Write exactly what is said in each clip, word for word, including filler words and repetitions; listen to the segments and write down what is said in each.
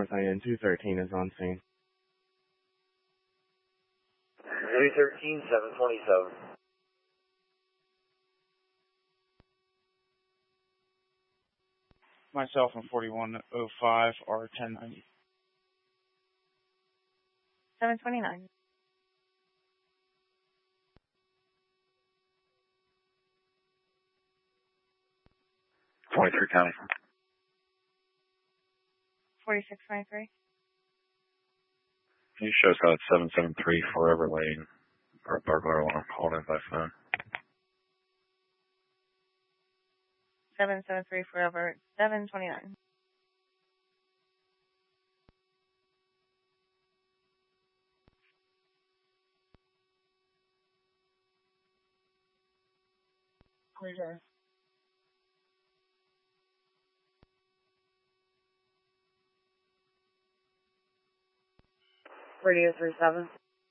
North I N two thirteen is on scene. two thirteen, seven twenty-seven. Myself and forty-one oh five are ten ninety. seven twenty-nine. twenty-three County. forty-six twenty-three. Can you show us how it's seven seven three Forever Lane, or burglar alarm called in by phone? seven seven three Forever, seven twenty-nine. Clear. Radio three seven.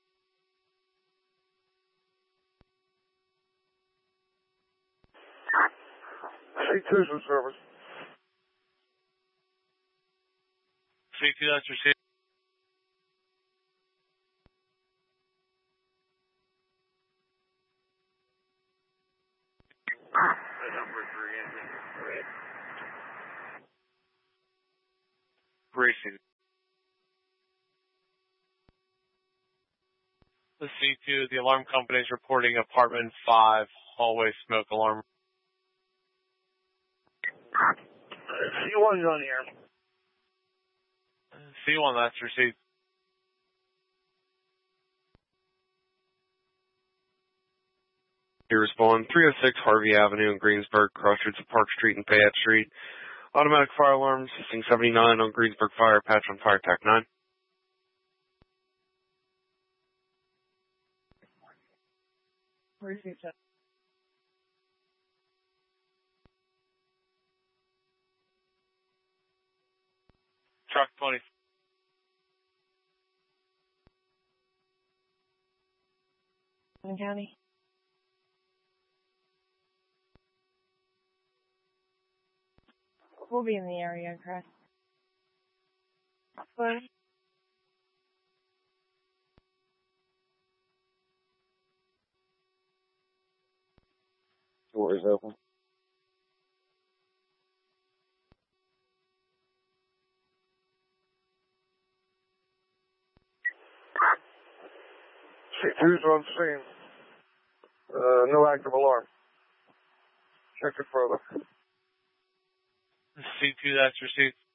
C two's in service. C two, that's received. Racing. The C two, the alarm company is reporting apartment five, hallway smoke alarm. C one's on here. C one, that's received. You respond, three oh six Harvey Avenue in Greensburg, crossroads of Park Street and Fayette Street. Automatic fire alarm, system seventy-nine on Greensburg Fire, patch on fire tac nine. Received. Truck twenty. County. We'll be in the area, correct? But Door is open. C two's on scene. Uh, no active alarm. Check it further. C two, that's received.